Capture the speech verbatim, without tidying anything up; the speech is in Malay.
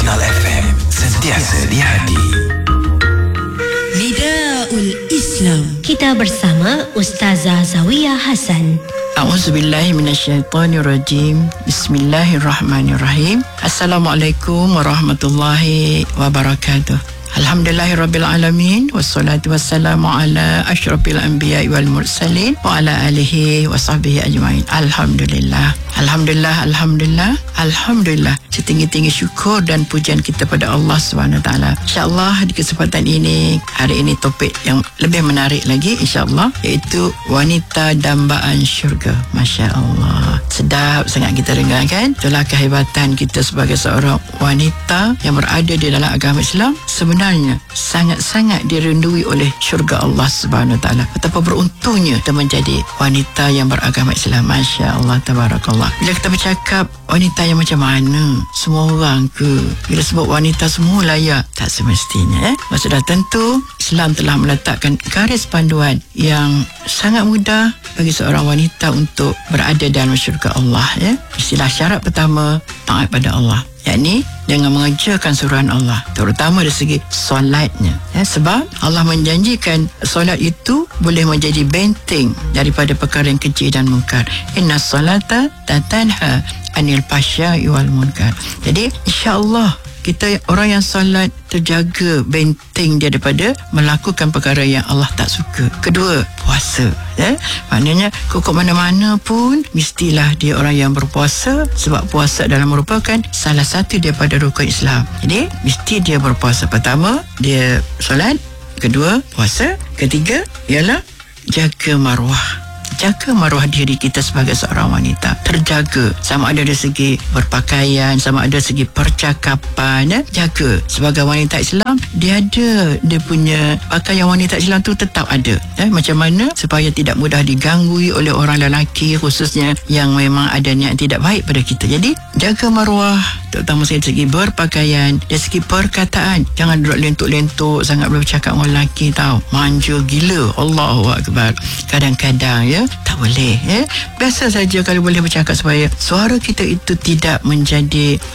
Personal F M, sentiasa di hati. Nidaul Islam. Kita bersama Ustazah Zawiyah Hasan. A'udzubillahi minasyaitonirrajim. Bismillahirrahmanirrahim. Assalamualaikum warahmatullahi wabarakatuh. Alhamdulillahirabbil alamin, wassalatu wassalamu ala asyrafil anbiya'i wal mursalin wa ala alihi wa sahbihi ajmain. Alhamdulillah. Alhamdulillah, alhamdulillah, alhamdulillah. Setinggi-tinggi syukur dan pujian kita pada Allah Subhanahu Wa Taala. Insya-Allah di kesempatan ini, hari ini topik yang lebih menarik lagi insya-Allah, iaitu wanita dambaan syurga. Masya-Allah. Sedap sangat kita dengar kan? Itulah kehebatan kita sebagai seorang wanita yang berada di dalam agama Islam. Sebenarnya sangat-sangat dirindui oleh syurga Allah Subhanahu Wa Taala. Betapa beruntungnya kita menjadi wanita yang beragama Islam. Masya-Allah, tabarakallah. Bila kita bercakap wanita yang macam mana, semua orang ke? Bila sebut wanita semua layak? Tak semestinya. Eh? Sudah tentu Islam telah meletakkan garis panduan yang sangat mudah bagi seorang wanita untuk berada dalam syurga Allah. Ya? Istilah syarat pertama, taat pada Allah, yakni dengan mengerjakan suruhan Allah, terutama dari segi solatnya. Ya, sebab Allah menjanjikan solat itu boleh menjadi benteng daripada perkara yang keji dan munkar. Inna solata tatanha anil fahsya'i wal munkar. Jadi insya-Allah kita orang yang solat terjaga benteng dia daripada melakukan perkara yang Allah tak suka. Kedua, puasa. Ya? Maknanya kok mana-mana pun mestilah dia orang yang berpuasa, sebab puasa adalah merupakan salah satu daripada rukun Islam. Jadi mesti dia berpuasa. Pertama, dia solat. Kedua, puasa. Ketiga, ialah jaga maruah. Jaga maruah diri kita sebagai seorang wanita. Terjaga, sama ada dari segi berpakaian, sama ada dari segi percakapan. Ya? Jaga. Sebagai wanita Islam, dia ada, dia punya pakaian wanita Islam tu tetap ada. Ya? Macam mana supaya tidak mudah diganggu oleh orang lelaki, khususnya yang memang ada niat tidak baik pada kita. Jadi jaga maruah, terutama dari segi berpakaian, dari segi perkataan. Jangan duduk lentuk-lentuk sangat bercakap dengan lelaki, tau. Manja gila. Allahu Akbar. Kadang-kadang ya tak boleh. Ya? Biasa saja kalau boleh bercakap supaya suara kita itu tidak menjadi